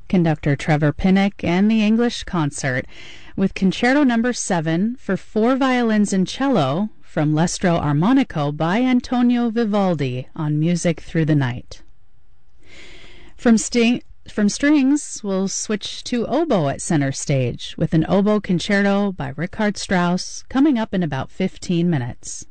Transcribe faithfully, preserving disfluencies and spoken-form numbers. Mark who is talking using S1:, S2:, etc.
S1: conductor Trevor Pinnock and the English Concert, with Concerto Number seven for four violins and cello from L'Estro Armonico by Antonio Vivaldi on Music Through the Night. From, sti- from strings, we'll switch to oboe at center stage with an oboe concerto by Richard Strauss coming up in about fifteen minutes.